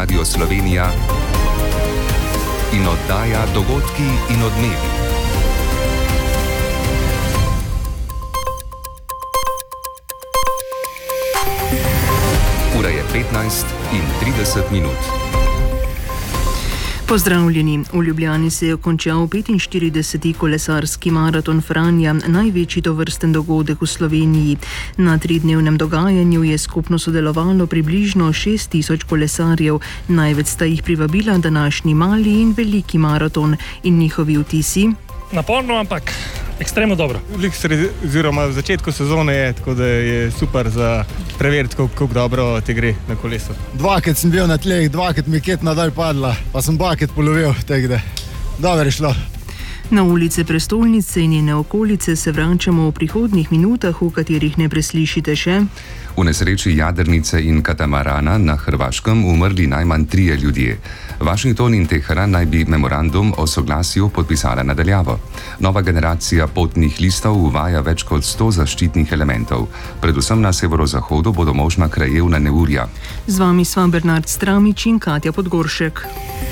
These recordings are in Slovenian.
Radio Slovenija in oddaja Dogodki in odmevi. Ura je 15:30. Pozdravljeni. V Ljubljani se je končal 45. kolesarski maraton Franja, največji tovrsten dogodek v Sloveniji. Na tridnevnem dogajanju je skupno sodelovalo približno 6000 kolesarjev. Največ sta jih privabila današnji mali in veliki maraton. In njihovi vtisi? Naporno, ampak ekstremno dobro. V začetku sezone je, tako da je super za preveriti, kako dobro ti gre na kolesu. Dvakrat sem bil na tleh, dvakrat mi je ket nadalj padla, pa sem dvakrat polovil, tako da dobro je šlo. Na ulice prestolnice in njene okolice se vračamo v prihodnjih minutah, v katerih ne preslišite še. V nesreči jadrnice in katamarana na Hrvaškem umrli najmanj 3 ljudje. Washington in Teheran naj bi memorandum o soglasju podpisala nadaljavo. Nova generacija potnih listov uvaja več kot 100 zaščitnih elementov. Predvsem na severozahodu bodo možna krajevna neurja. Z vami sva Bernard Stramič in Katja Podgoršek.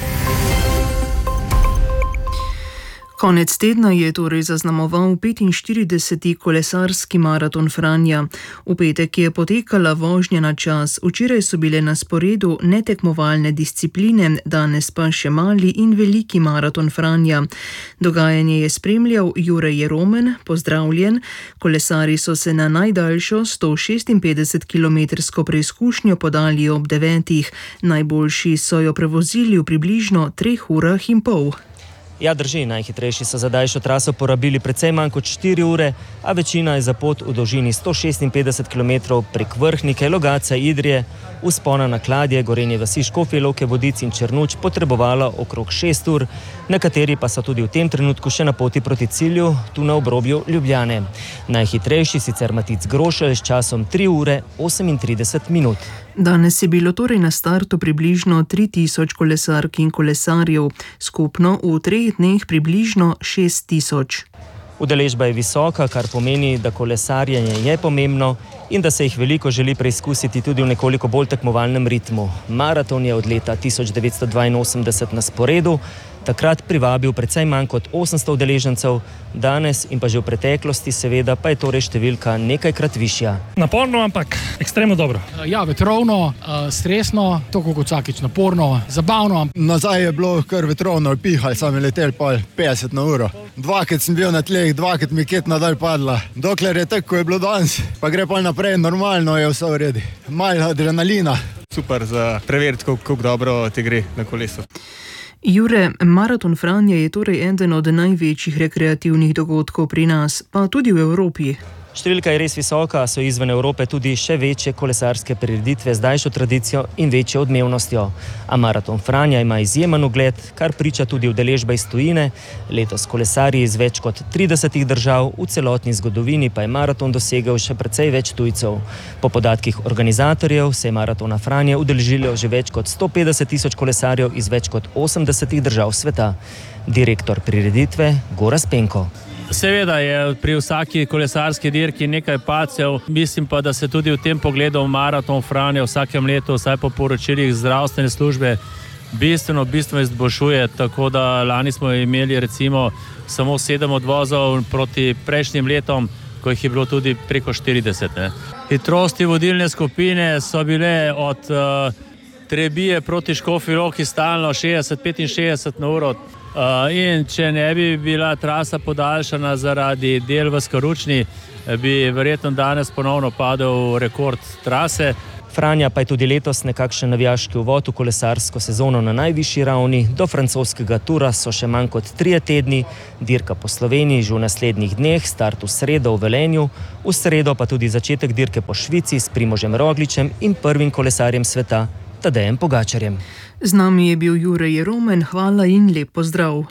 Konec tedna je torej zaznamoval 45. kolesarski maraton Franja. V petek je potekala vožnja na čas, včeraj so bile na sporedu netekmovalne discipline, danes pa še mali in veliki maraton Franja. Dogajanje je spremljal Jure Jeromen, pozdravljen. Kolesarji so se na najdaljšo 156-kilometrsko preizkušnjo podali ob 9. Najboljši so jo prevozili v približno 3 urah in pol. Ja, drži, najhitrejši so za daljšo traso porabili precej manj kot 4 ure, a večina je za pot v dolžini 156 km prek Vrhnike, Logatca, Idrije, vzpona na Kladje, Gorenje vasi, Škofje Loke, Vodic in Črnuč potrebovala okrog 6 ur, nekateri pa so tudi v tem trenutku še na poti proti cilju, tu na obrobju Ljubljane. Najhitrejši sicer Matic Grošelj s časom 3 ure 38 minut. Danes je bilo torej na startu približno 3000 kolesark in kolesarjev, skupno v 3 dneh približno 6000. Udeležba je visoka, kar pomeni, da kolesarjenje je pomembno in da se jih veliko želi preizkusiti tudi v nekoliko bolj tekmovalnem ritmu. Maraton je od leta 1982 na sporedu, takrat privabil precej manj kot 800 udeležencev, danes in pa že v preteklosti seveda pa je torej številka nekajkrat višja. Naporno, ampak ekstremno dobro. Ja, vetrovno, stresno, tako kot vsakič naporno, zabavno. Nazaj je bilo kar vetrovno, pihali, sam je letel pa 50 na uro. Dvakrat sem bil na tleh, dvakrat mi je ket nadalj padla. Dokler je tako, je bilo danes, pa gre pa naprej, normalno je vse v redu. Malo adrenalina. Super za preveriti, kako dobro ti gre na kolesu. Jure, maraton Franja je torej eden od največjih rekreativnih dogodkov pri nas, pa tudi v Evropi. Številka je res visoka, so izven Evrope tudi še večje kolesarske prireditve z daljšo tradicijo in večjo odmevnostjo. A maraton Franja ima izjemen ugled, kar priča tudi udeležba iz tujine. Letos kolesarji iz več kot 30 držav, v celotni zgodovini pa je maraton dosegel še precej več tujcev. Po podatkih organizatorjev se je maratona Franja udeležilo že več kot 150 000 kolesarjev iz več kot 80 držav sveta. Direktor prireditve Gorazd Penko. Seveda je pri vsaki kolesarski dirki nekaj padcev, mislim pa, da se tudi v tem pogledu maraton Franja vsakem letu, vsaj po poročilih zdravstvene službe, bistveno izboljšuje, tako da lani smo imeli recimo samo 7 odvozov proti prejšnjim letom, ko jih je bilo tudi preko 40. Hitrosti vodilne skupine so bile od Trebije proti Škofji Loki stalno 60-65 na uro. In če ne bi bila trasa podaljšana zaradi del v Skaručni, bi verjetno danes ponovno padel rekord trase. Franja pa je tudi letos nekakšen navijaški uvod v kolesarsko sezono na najvišji ravni. Do francoskega tura so še manj kot 3 tedni, dirka po Sloveniji že v naslednjih dneh, start v sredo v Velenju, v sredo pa tudi začetek dirke po Švici s Primožem Rogličem in prvim kolesarjem sveta Tadejem Pogačarjem. Z nami je bil Jure Jeromen, hvala in lep pozdrav.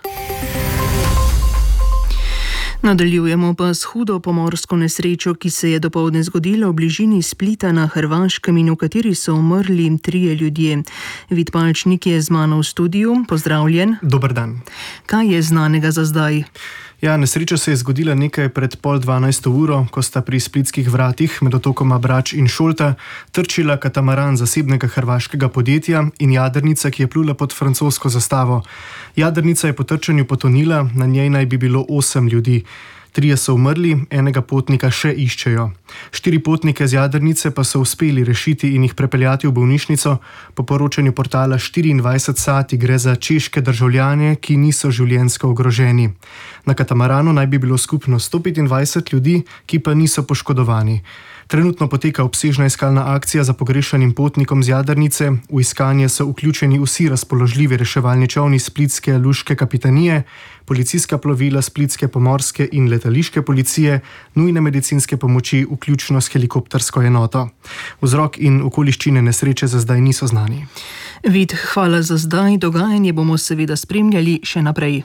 Nadaljujemo pa s hudo pomorsko nesrečo, ki se je dopoldne zgodila v bližini Splita na Hrvaškem in v kateri so umrli 3 ljudje. Vid Palčnik je z mano v studiu. Pozdravljen. Dober dan. Kaj je znanega za zdaj? Ja, nesreča se je zgodila nekaj pred 11:30, ko sta pri splitskih vratih med otokoma Brač in Šolta trčila katamaran zasebnega hrvaškega podjetja in jadrnica, ki je plula pod francosko zastavo. Jadrnica je po trčenju potonila, na njej naj bi bilo 8 ljudi. 3 so umrli, enega potnika še iščejo. 4 potnike z jadrnice pa so uspeli rešiti in jih prepeljati v bolnišnico. Po poročanju portala 24 gre za češke državljane, ki niso življenjsko ogroženi. Na katamaranu naj bi bilo skupno 125 ljudi, ki pa niso poškodovani. Trenutno poteka obsežna iskalna akcija za pogrešanim potnikom z jadrnice. V iskanje so vključeni vsi razpoložljivi reševalni čolni splitske luške kapitanije, policijska plovila splitske pomorske in letališke policije, nujne medicinske pomoči, vključno s helikoptersko enoto. Vzrok in okoliščine nesreče za zdaj niso znani. Vid, hvala za zdaj. Dogajanje bomo seveda spremljali še naprej.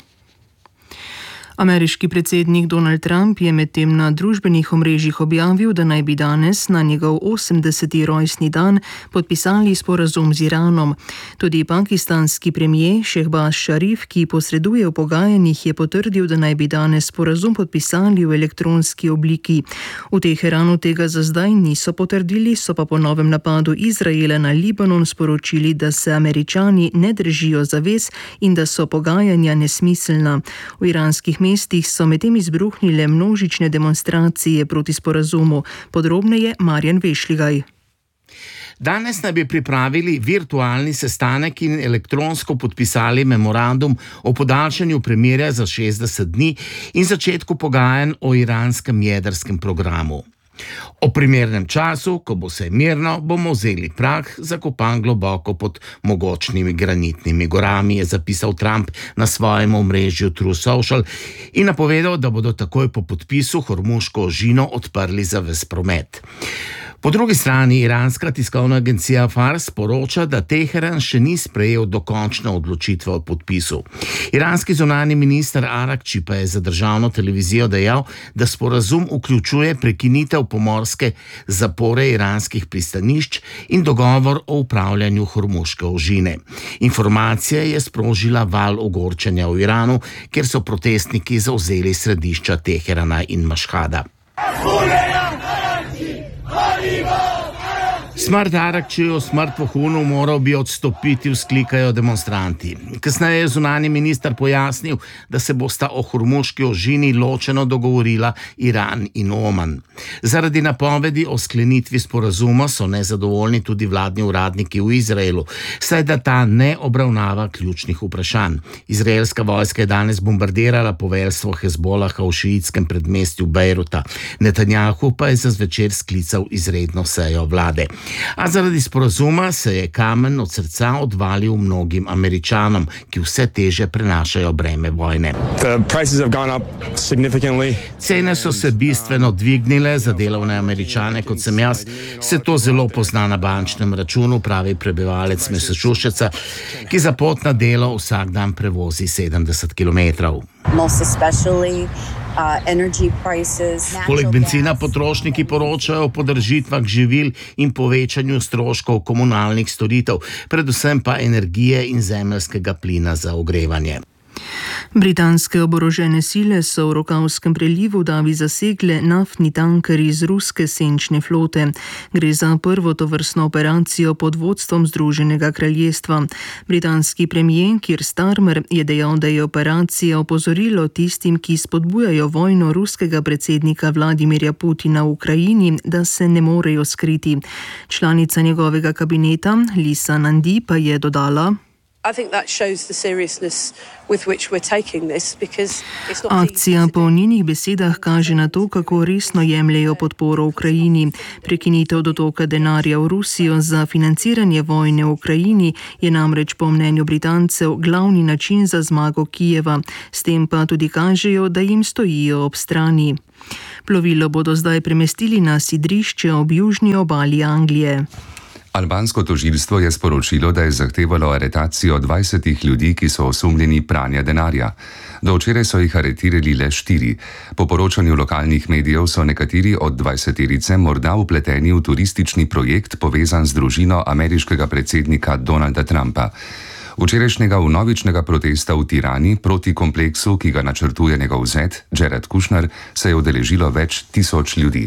Ameriški predsednik Donald Trump je medtem na družbenih omrežjih objavil, da naj bi danes na njegov 80. rojstni dan podpisali sporazum z Iranom. Tudi pakistanski premijer Šehbaz Šarif, ki posreduje v pogajanjih, je potrdil, da naj bi danes sporazum podpisali v elektronski obliki. V Teheranu tega za zdaj niso potrdili, so pa po novem napadu Izraela na Libanon sporočili, da se Američani ne držijo zavez in da so pogajanja nesmiselna. V iranskih mestih so medtem izbruhnile množične demonstracije proti sporazumu. Podrobneje Marjan Vešligaj. Danes naj bi pripravili virtualni sestanek in elektronsko podpisali memorandum o podaljšanju premirja za 60 dni in začetku pogajanj o iranskem jedrskem programu. O primernem času, ko bo vse mirno, bomo vzeli prah, zakopan globoko pod mogočnimi granitnimi gorami, je zapisal Trump na svojem omrežju Truth Social in napovedal, da bodo takoj po podpisu Hormuško ožino odprli za ves promet. Po drugi strani iranska tiskovna agencija Fars poroča, da Teheran še ni sprejel dokončne odločitve o podpisu. Iranski zunanji minister Arakči pa je za državno televizijo dejal, da sporazum vključuje prekinitev pomorske zapore iranskih pristanišč in dogovor o upravljanju Hormuške ožine. Informacija je sprožila val ogorčenja v Iranu, kjer so protestniki zavzeli središča Teherana in Mašhada. Smrt Arakčiju, smrt vohunu, moral bi odstopiti, vzklikajo demonstranti. Kasneje je zunanji minister pojasnil, da se bosta o Hormuški ožini ločeno dogovorila Iran in Oman. Zaradi napovedi o sklenitvi sporazuma so nezadovoljni tudi vladni uradniki v Izraelu, saj da ta ne obravnava ključnih vprašanj. Izraelska vojska je danes bombardirala poveljstvo Hezbolaha v šiitskem predmestju Bejruta. Netanjahu pa je za zvečer sklical izredno sejo vlade. A zaradi sporazuma se je kamen od srca odvalil mnogim Američanom, ki vse teže prenašajo breme vojne. Cene so se bistveno dvignile, za delovne Američane, kot sem jaz, se to zelo pozna na bančnem računu, pravi prebivalec Massachusettsa, ki za pot na delo vsak dan prevozi 70 kilometrov. Poleg benzina potrošniki poročajo o podražitvah živil in povečanju stroškov komunalnih storitev, predvsem pa energije in zemeljskega plina za ogrevanje. Britanske oborožene sile so v Rokavskem prelivu davi zasegle naftni tanker iz ruske senčne flote. Gre za prvo tovrstno operacijo pod vodstvom Združenega kraljestva. Britanski premier Keir Starmer je dejal, da je operacija opozorilo tistim, ki spodbujajo vojno ruskega predsednika Vladimirja Putina v Ukrajini, da se ne morejo skriti. Članica njegovega kabineta Lisa Nandi pa je dodala: Akcija po njenih besedah kaže na to, kako resno jemljejo podporo Ukrajini. Prekinitev dotoka denarja v Rusijo za financiranje vojne v Ukrajini je namreč po mnenju Britancev glavni način za zmago Kijeva. S tem pa tudi kažejo, da jim stojijo ob strani. Plovilo bodo zdaj premestili na sidrišče ob južni obali Anglije. Albansko tožilstvo je sporočilo, da je zahtevalo aretacijo 20 ljudi, ki so osumljeni pranja denarja. Do včeraj so jih aretirali le 4. Po poročanju lokalnih medijev so nekateri od 20-terice morda vpleteni v turistični projekt povezan z družino ameriškega predsednika Donalda Trumpa. Včerajšnjega vnovičnega protesta v Tirani proti kompleksu, ki ga načrtuje njegov zet, Jared Kushner, se je udeležilo več tisoč ljudi.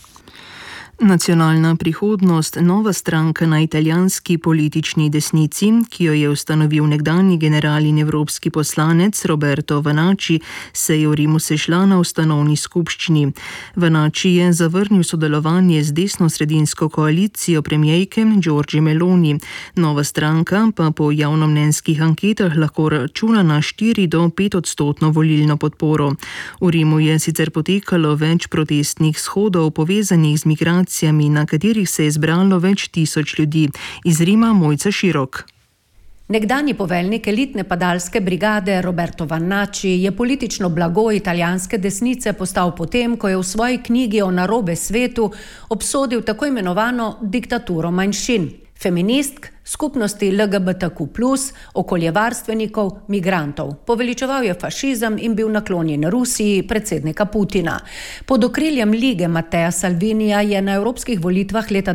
Nacionalna prihodnost, nova stranka na italijanski politični desnici, ki jo je ustanovil nekdanji general in evropski poslanec Roberto Vanacci, se je v Rimu sešla na ustanovni skupščini. Vanacci je zavrnil sodelovanje z desno-sredinsko koalicijo premijejke Giorgie Meloni. Nova stranka pa po javnomnenjskih anketah lahko računa na 4 do 5% volilno podporo. V Rimu je sicer potekalo več protestnih shodov povezanih z migracijami, na katerih se je zbralo več tisoč ljudi. Iz Rima Mojca Širok. Nekdanji poveljnik elitne padalske brigade Roberto Vanacci je politično blago italijanske desnice postal potem, ko je v svoji knjigi o narobe svetu obsodil tako imenovano diktaturo manjšin. Feministk, skupnosti LGBTQ+, okoljevarstvenikov, migrantov. Poveličeval je fašizem in bil naklonjen Rusiji, predsednika Putina. Pod okriljem lige Mattea Salvinija je na evropskih volitvah leta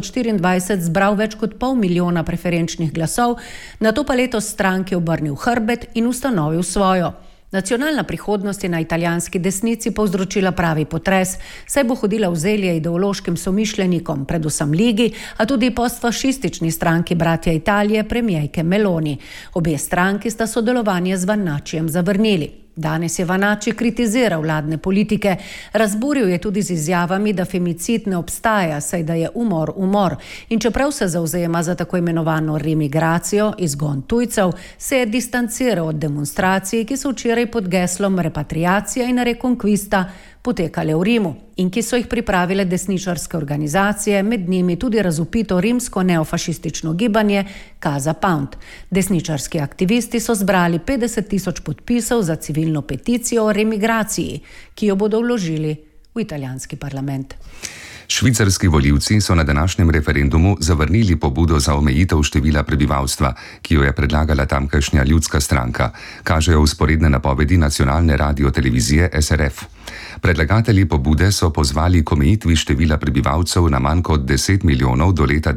2024 zbral več kot 500 000 preferenčnih glasov, nato pa letos stranki obrnil hrbet in ustanovil svojo. Nacionalna prihodnost je na italijanski desnici povzročila pravi potres, saj bo hodila v zelje ideološkim somišljenikom, predvsem ligi, a tudi postfašistični stranki Bratja Italije, premijejke Meloni. Obe stranki sta sodelovanje z Vanaccijem zavrnili. Danes je Vanacci kritiziral vladne politike, razburil je tudi z izjavami, da femicid ne obstaja, saj da je umor umor. In čeprav se zavzema za tako imenovano remigracijo, izgon tujcev, se je distanciral od demonstracij, ki so včeraj pod geslom repatriacija in rekonkvista potekale v Rimu in ki so jih pripravile desničarske organizacije, med njimi tudi razvpito rimsko neofašistično gibanje Casa Pound. Desničarski aktivisti so zbrali 50 000 podpisov za civilno peticijo o remigraciji, ki jo bodo vložili v italijanski parlament. Švicarski volivci so na današnjem referendumu zavrnili pobudo za omejitev števila prebivalstva, ki jo je predlagala tamkajšnja ljudska stranka, kažejo vzporedne napovedi nacionalne radiotelevizije SRF. Predlagatelji pobude so pozvali k omejitvi števila prebivalcev na manj kot 10 milijonov do leta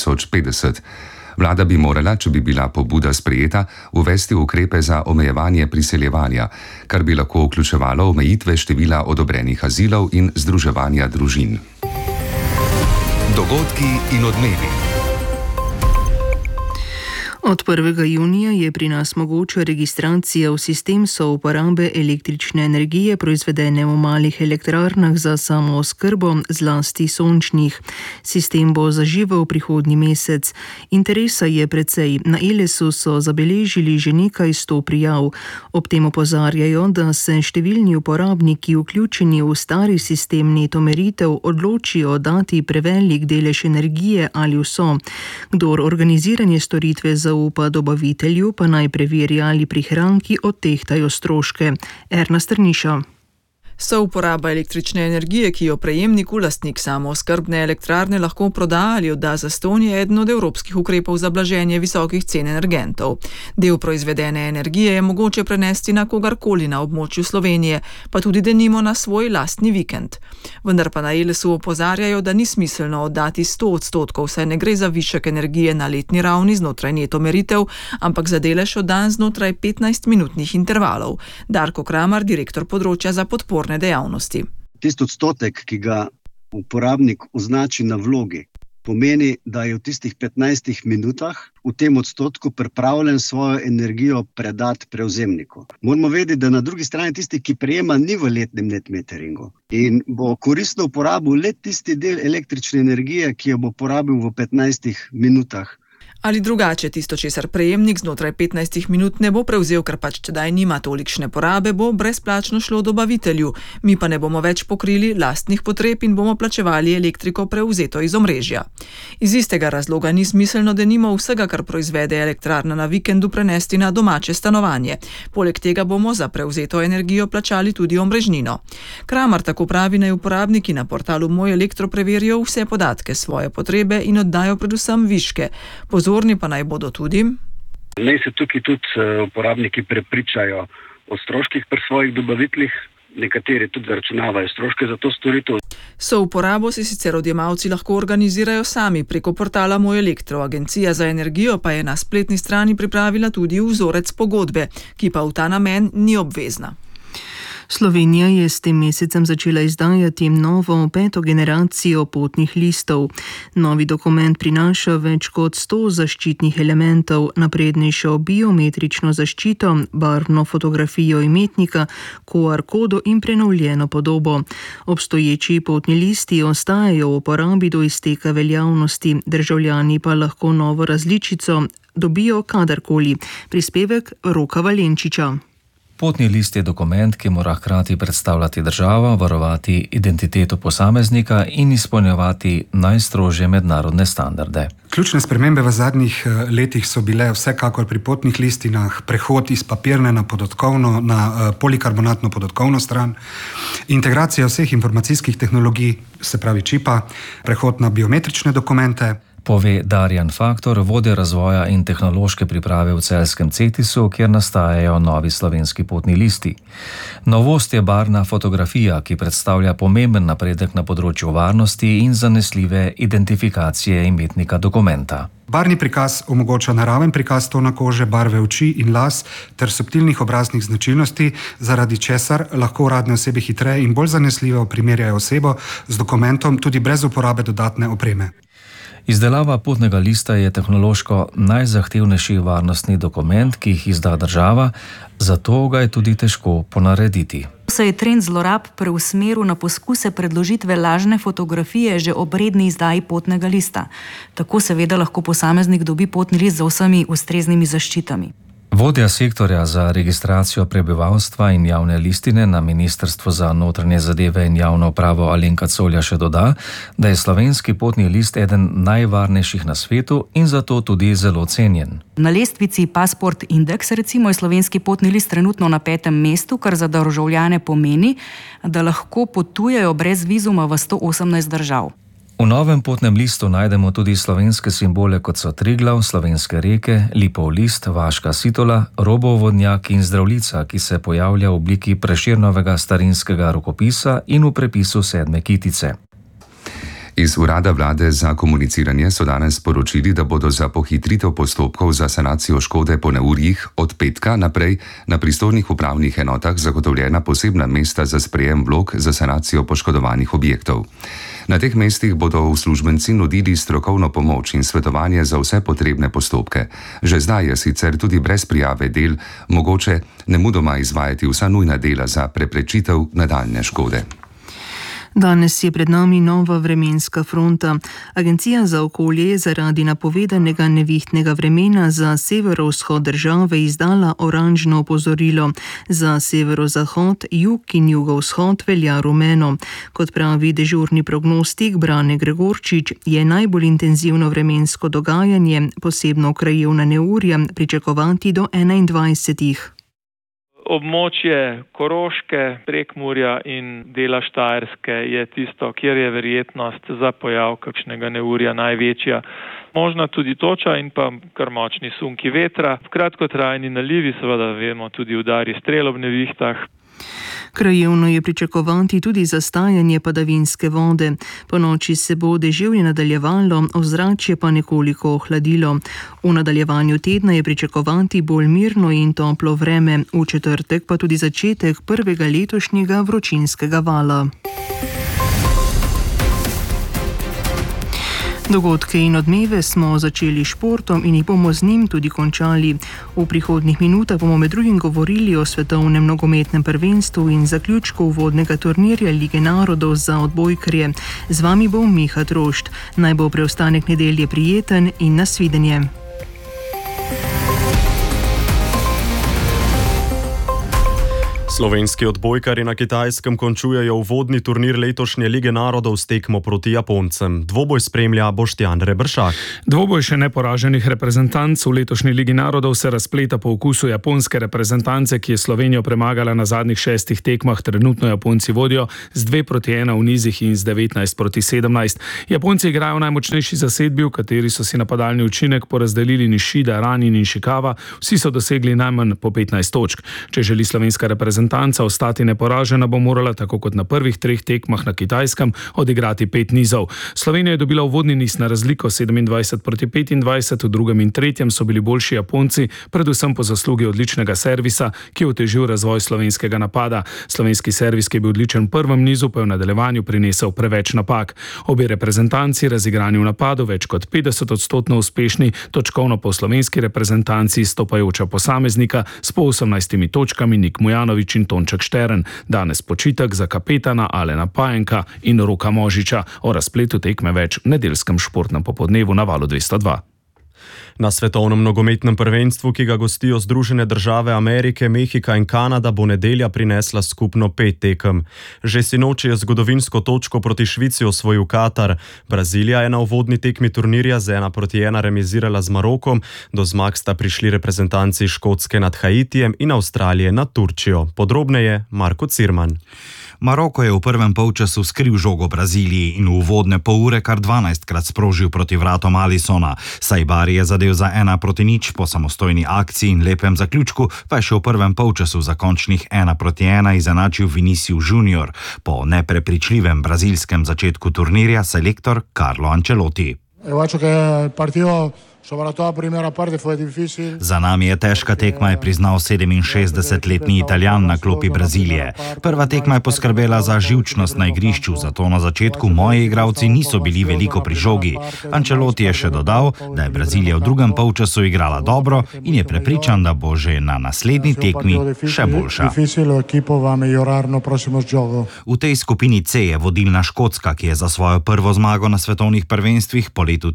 2050. Vlada bi morala, če bi bila pobuda sprejeta, uvesti ukrepe za omejevanje priseljevanja, kar bi lahko vključevalo omejitve števila odobrenih azilov in združevanja družin. Dogodki in odmevi. Od 1. junija je pri nas mogoča registracija v sistem souporabe električne energije proizvedene v malih elektrarnah za samooskrbo, zlasti sončnih. Sistem bo zaživel prihodnji mesec. Interesa je precej. Na Elesu so zabeležili že nekaj 100 prijav. Ob tem opozarjajo, da se številni uporabniki, vključeni v stari sistem neto meritev, odločijo dati prevelik delež energije ali vso. Kdor organiziranje storitve zaupa dobavitelju, pa naj preveri, ali prihranki odtehtajo stroške. Erna Strniša. Souporaba električne energije, ki jo prejemniku, lastnik samooskrbne elektrarne, lahko proda ali odda zastonj, je eden od evropskih ukrepov za blaženje visokih cen energentov. Del proizvedene energije je mogoče prenesti na kogarkoli na območju Slovenije, pa tudi denimo na svoj lastni vikend. Vendar pa na Elesu opozarjajo, da ni smiselno oddati 100%, saj ne gre za višek energije na letni ravni znotraj neto meritev, ampak za delež oddan znotraj 15-minutnih intervalov. Darko Kramar, direktor področja za podporne dejavnosti. Tisti odstotek, ki ga uporabnik označi na vlogi, pomeni, da je v tistih 15 minutah v tem odstotku pripravljen svojo energijo predati prevzemniku. Moramo vedeti, da na drugi strani tisti, ki prejema, ni v letnem netmeteringu in bo koristno uporabil le tisti del električne energije, ki jo bo porabil v 15 minutah. Ali drugače, tisto, česar prejemnik znotraj 15 minut ne bo prevzel, ker pač tedaj nima tolikšne porabe, bo brezplačno šlo dobavitelju. Mi pa ne bomo več pokrili lastnih potreb in bomo plačevali elektriko prevzeto iz omrežja. Iz istega razloga ni smiselno denimo vsega, kar proizvede elektrarna na vikendu, prenesti na domače stanovanje. Poleg tega bomo za prevzeto energijo plačali tudi omrežnino. Kramar tako pravi, naj uporabniki na portalu Moj Elektro preverijo vse podatke, svoje potrebe in oddajo predvsem viške. Pozorni pa naj bodo tudi. Naj se tukaj tudi uporabniki prepričajo o stroških pri svojih dobaviteljih. nekateri tudi zaračunavajo stroške za to storitev. Souporabo si sicer odjemalci lahko organizirajo sami preko portala Moj Elektro. Agencija za energijo pa je na spletni strani pripravila tudi vzorec pogodbe, ki pa v ta namen ni obvezna. Slovenija je s tem mesecem začela izdajati novo 5. generacijo potnih listov. Novi dokument prinaša več kot 100 zaščitnih elementov, naprednejšo biometrično zaščito, barvno fotografijo imetnika, QR kodo in prenovljeno podobo. Obstoječi potni listi ostajajo v uporabi do izteka veljavnosti, državljani pa lahko novo različico dobijo kadarkoli. Prispevek Roka Valenčiča. Potni list je dokument, ki mora hkrati predstavljati državo, varovati identiteto posameznika in izpolnjevati najstrožje mednarodne standarde. Ključne spremembe v zadnjih letih so bile vsekakor pri potnih listinah prehod iz papirne na podatkovno, na polikarbonatno podatkovno stran, integracija vseh informacijskih tehnologij, se pravi čipa, prehod na biometrične dokumente. Pove Darjan Faktor, vodja razvoja in tehnološke priprave v celjskem CETIS-u, kjer nastajajo novi slovenski potni listi. Novost je barvna fotografija, ki predstavlja pomemben napredek na področju varnosti in zanesljive identifikacije imetnika dokumenta. Barvni prikaz omogoča naraven prikaz tona kože, barve oči in las ter subtilnih obraznih značilnosti, zaradi česar lahko uradne osebe hitreje in bolj zanesljivo primerjajo osebo z dokumentom tudi brez uporabe dodatne opreme. Izdelava potnega lista je tehnološko najzahtevnejši varnostni dokument, ki jih izda država, zato ga je tudi težko ponarediti. Se je trend zlorab preusmeril na poskuse predložitve lažne fotografije že ob redni izdaji potnega lista. Tako seveda lahko posameznik dobi potni list z vsemi ustreznimi zaščitami. Vodja sektorja za registracijo prebivalstva in javne listine na Ministrstvu za notranje zadeve in javno upravo Alenka Colja še doda, da je slovenski potni list eden najvarnejših na svetu in zato tudi zelo cenjen. Na lestvici Passport Index recimo je slovenski potni list trenutno na 5. mestu, kar za državljane pomeni, da lahko potujejo brez vizuma v 118 držav. V novem potnem listu najdemo tudi slovenske simbole, kot so Triglav, slovenske reke, lipov list, vaška sitola, robov vodnjak in zdravljica, ki se pojavlja v obliki Prešernovega starinskega rokopisa in v prepisu 7. kitice. Iz Urada vlade za komuniciranje so danes sporočili, da bodo za pohitritev postopkov za sanacijo škode po neurjih od petka naprej na pristojnih upravnih enotah zagotovljena posebna mesta za sprejem vlog za sanacijo poškodovanih objektov. Na teh mestih bodo uslužbenci nudili strokovno pomoč in svetovanje za vse potrebne postopke. Že zdaj je sicer tudi brez prijave del mogoče nemudoma izvajati vsa nujna dela za preprečitev nadaljnje škode. Danes je pred nami nova vremenska fronta. Agencija za okolje je zaradi napovedanega nevihtnega vremena za severovzhod države izdala oranžno opozorilo. Za severozahod, jug in jugovzhod velja rumeno. Kot pravi dežurni prognostik Brane Gregorčič, je najbolj intenzivno vremensko dogajanje, posebno krajevna neurja, pričakovati do 21. Območje Koroške, Prekmurja in dela Štajerske je tisto, kjer je verjetnost za pojav kakšnega neurja največja. Možna tudi toča in pa kar močni sunki vetra. Kratkotrajni nalivi, seveda vemo, tudi udari strel ob nevihtah. Krajevno je pričakovati tudi zastajanje padavinske vode. Po noči se bo deževje nadaljevalo, ozračje pa nekoliko ohladilo. V nadaljevanju tedna je pričakovati bolj mirno in toplo vreme, v četrtek pa tudi začetek prvega letošnjega vročinskega vala. Dogodke in odmeve smo začeli športom in jih bomo z njim tudi končali. V prihodnjih minutah bomo med drugim govorili o svetovnem nogometnem prvenstvu in zaključku uvodnega turnirja Lige narodov za odbojkarje. Z vami bo Miha Trošt. Naj bo preostanek nedelje prijeten in nasvidenje. Slovenski odbojkarji na Kitajskem končujejo uvodni turnir letošnje Lige narodov s tekmo proti Japoncem. Dvoboj spremlja Boštjan Rebršak. Dvoboj še neporaženih reprezentanc v letošnji Ligi narodov se razpleta po okusu japonske reprezentance, ki je Slovenijo premagala na zadnjih 6 tekmah. Trenutno Japonci vodijo z 2-1 v nizih in z 19-17. Japonci igrajo v najmočnejši zasedbi, v kateri so si napadalni učinek porazdelili Nishida, Ranin in Ishikawa. Vsi so dosegli najmanj po 15 točk. Če želi slovenska reprezentanca reprezentanca ostati neporažena, bo morala tako kot na prvih 3 tekmah na Kitajskem odigrati 5 nizov. Slovenija je dobila uvodni niz na razliko 27-25, v drugem in tretjem so bili boljši Japonci, predvsem po zaslugi odličnega servisa, ki je otežil razvoj slovenskega napada. Slovenski servis, ki je bil odličen v prvem nizu, pa je v nadaljevanju prinesel preveč napak. Obe reprezentanci razigrani v napadu več kot 50% uspešni, točkovno po slovenski reprezentanci stopajoča posameznika s po 18 točkami Nik Mujanović in Tonček Štern. Danes počitek za kapetana Alena Pajenka in Roka Možiča. O razpletu tekme več v nedeljskem športnem popodnevu na Valu 202. Na svetovnem nogometnem prvenstvu, ki ga gostijo Združene države Amerike, Mehika in Kanada, bo nedelja prinesla skupno 5 tekem. Že sinoči je zgodovinsko točko proti Švici osvojil Katar. Brazilija je na uvodni tekmi turnirja z 1-1 remizirala z Marokom. Do zmag sta prišli reprezentanci Škotske nad Haitijem in Avstralije nad Turčijo. Podrobneje Marko Cirman. Maroko je v prvem polčasu skril žogo Braziliji in v uvodne pol ure kar 12krat sprožil proti vratom Alisona. Sajbari je zadev za 1-0 po samostojni akciji in lepem zaključku, pa je še v prvem polčasu za končnih 1-1 izenačil Vinicius Junior. Po neprepričljivem brazilskem začetku turnirja selektor Carlo Ancelotti. Za nami je težka tekma, je priznal 67-letni Italijan na klopi Brazilije. Prva tekma je poskrbela za živčnost na igrišču, zato na začetku moji igralci niso bili veliko pri žogi. Ancelotti je še dodal, da je Brazilija v drugem polčasu igrala dobro in je prepričan, da bo že na naslednji tekmi še boljša. V tej skupini C je vodilna Škotska, ki je za svojo prvo zmago na svetovnih prvenstvih po letu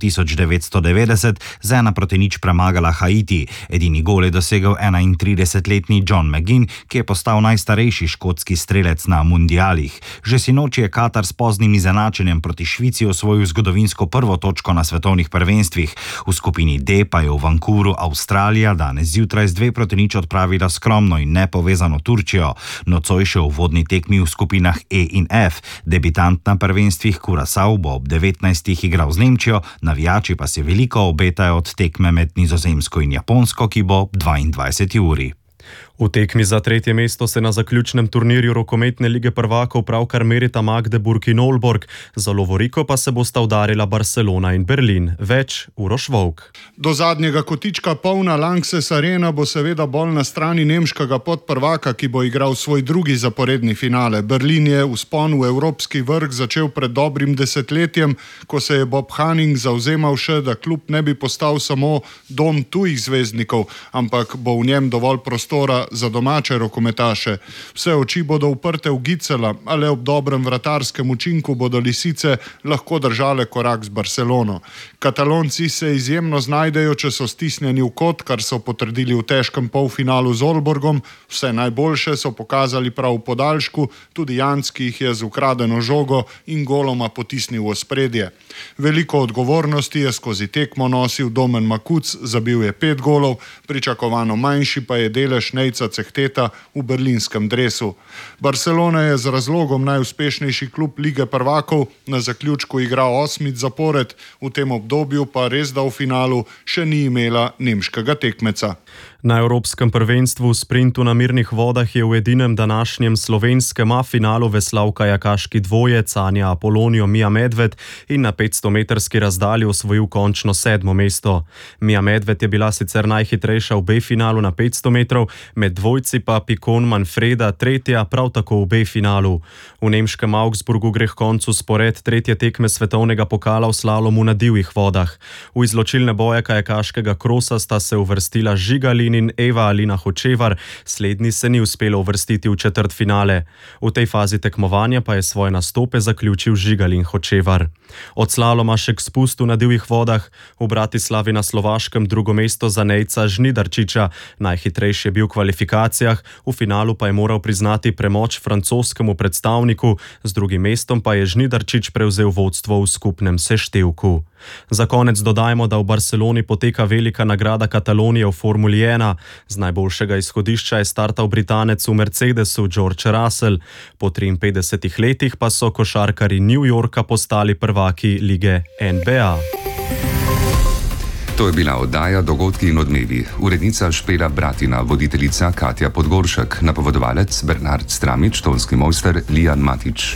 1990 z 1-0 premagala Haiti. Edini gol je dosegel 31-letni John McGinn, ki je postal najstarejši škotski strelec na mundialih. Že sinoči je Katar s poznim izenačenjem proti Švici osvojil zgodovinsko prvo točko na svetovnih prvenstvih. V skupini D pa je v Vancouvru Avstralija danes zjutraj z 2-0 odpravila skromno in nepovezano Turčijo. Nocoj še v vodni tekmi v skupinah E in F. Debitant na prvenstvih Curaçao bo ob 19. igral z Nemčijo, navijači pa se veliko obetajo od tekme med Nizozemsko in Japonsko, ki bo ob 22. uri. V tekmi za 3. mesto se na zaključnem turnirju rokometne lige prvakov pravkar merita Magdeburg in Aalborg, za lovoriko pa se bosta udarila Barcelona in Berlin. Več Uroš Volk. Do zadnjega kotička polna Lanxess Arena bo seveda bolj na strani nemškega podprvaka, ki bo igral svoj drugi zaporedni finale. Berlin je vzpon v evropski vrh začel pred dobrim desetletjem, ko se je Bob Hanning zavzemal še, da klub ne bi postal samo dom tujih zvezdnikov, ampak bo v njem dovolj prostora za domače rokometaše. Vse oči bodo uprte v Gicela, ale ob dobrem vratarskem učinku bodo lisice lahko držale korak z Barcelono. Katalonci se izjemno znajdejo, če so stisnjeni v kot, kar so potrdili v težkem polfinalu z Aalborgom. Vse najboljše so pokazali prav v podaljšku, tudi Janc, ki jih je z ukradeno žogo in goloma potisnil v ospredje. Veliko odgovornosti je skozi tekmo nosil Domen Makuc, zabil je 5 golov, pričakovano manjši pa je delež Nejca Cehteta v berlinskem dresu. Barcelona je z razlogom najuspešnejši klub lige prvakov, na zaključku igra 8 zapored, v tem obdobju pa res da v finalu še ni imela nemškega tekmeca. Na Evropskem prvenstvu v sprintu na mirnih vodah je v edinem današnjem slovenskem A-finalu veslal kajakaški dvojec Anja Apolonijo Mija Medved in na 500-metrski razdalji osvojil končno 7. mesto. Mija Medved je bila sicer najhitrejša v B-finalu na 500 metrov, med dvojci pa Pikon Manfreda tretja, prav tako v B-finalu. V nemškem Augsburgu gre k koncu spored 3. tekme svetovnega pokala v slalomu na divjih vodah. V izločilne boje kajakaškega krosa sta se uvrstila Žiga Lin in Eva Alina Hočevar, slednji se ni uspelo uvrstiti v četrtfinale. V tej fazi tekmovanja pa je svoje nastope zaključil Žigalin Hočevar. Od slaloma še k spustu na divjih vodah, v Bratislavi na Slovaškem drugo mesto za Nejca Žnidarčiča. Najhitrejši je bil v kvalifikacijah, v finalu pa je moral priznati premoč francoskemu predstavniku, z drugim mestom pa je Žnidarčič prevzel vodstvo v skupnem seštevku. Za konec dodajmo, da v Barceloni poteka velika nagrada Katalonije v Formuli 1. Z najboljšega izhodišča je startal Britanec v Mercedesu George Russell. Po 53 letih pa so košarkarji New Yorka postali prvaki lige NBA. To je bila oddaja Dogodki in odmevi. Urednica Špela Bratina, voditeljica Katja Podgoršek, napovedovalec Bernard Stramič, tonski mojster Lijan Matič.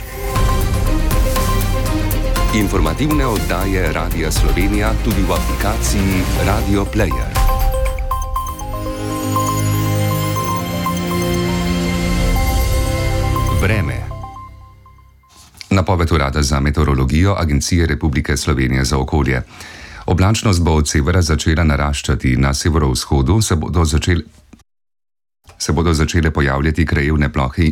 Informativne oddaje Radia Slovenija tudi v aplikaciji Radio Player. Vreme. Napoved Urada za meteorologijo Agencije Republike Slovenije za okolje. Oblačnost bo od severa začela naraščati, na severovzhodu se bodo začele pojavljati krajevne plohe.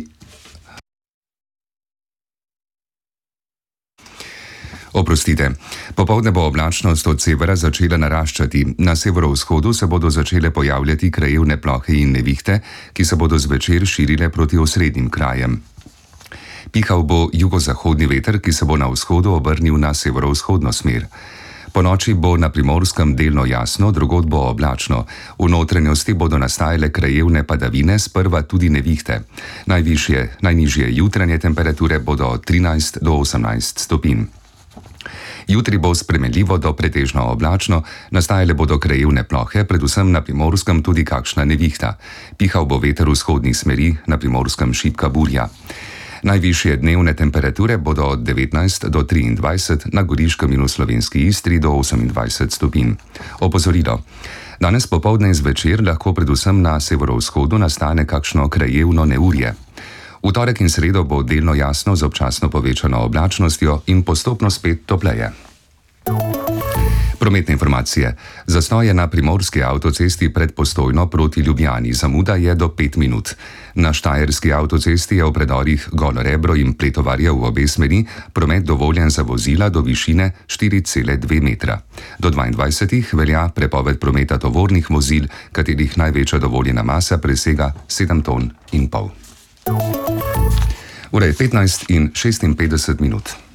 Popoldne bo oblačnost od severa začela naraščati, na severovzhodu se bodo začele pojavljati krajevne plohe in nevihte, ki se bodo zvečer širile proti osrednjim krajem. Pihal bo jugozahodni veter, ki se bo na vzhodu obrnil na severovzhodno smer. Po noči bo na Primorskem delno jasno, drugod bo oblačno. V notranjosti bodo nastajale krajevne padavine, sprva tudi nevihte. Najnižje jutranje temperature bodo od 13 do 18 stopinj. Jutri bo spremenljivo do pretežno oblačno, nastajale bodo krajevne plohe, predvsem na Primorskem tudi kakšna nevihta. Pihal bo veter vzhodnih smeri, na Primorskem šibka burja. Najvišje dnevne temperature bodo od 19 do 23, na Goriškem in v Slovenski Istri do 28 stopinj. Opozorilo. Danes popoldne in zvečer lahko predvsem na severovzhodu nastane kakšno krajevno neurje. V torek in sredo bo delno jasno z občasno povečano oblačnostjo in postopno spet topleje. Prometne informacije. Zastoj je na primorski avtocesti pred Postojno proti Ljubljani. Zamuda je do 5 minut. Na štajerski avtocesti je v predorih Golo Rebro in Pletovarje v obe smeri promet dovoljen za vozila do višine 4,2 metra. Do 22 velja prepoved prometa tovornih vozil, katerih največja dovoljena masa presega 7,5 ton. Ura je 15:56 minut.